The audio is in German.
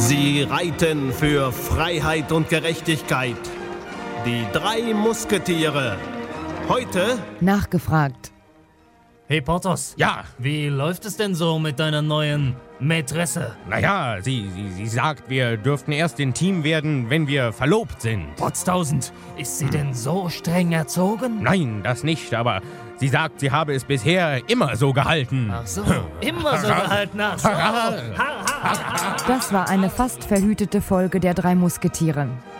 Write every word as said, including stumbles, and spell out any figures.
Sie reiten für Freiheit und Gerechtigkeit. Die drei Musketiere. Heute Nachgefragt. Hey Porthos. Ja. Wie läuft es denn so mit deiner neuen Mätresse? Naja, sie, sie, sie sagt, wir dürften erst ein Team werden, wenn wir verlobt sind. Potztausend, ist sie denn so streng erzogen? Nein, das nicht, aber sie sagt, sie habe es bisher immer so gehalten. Ach so, immer so gehalten. Ach so. Das war eine fast verhütete Folge der drei Musketiere.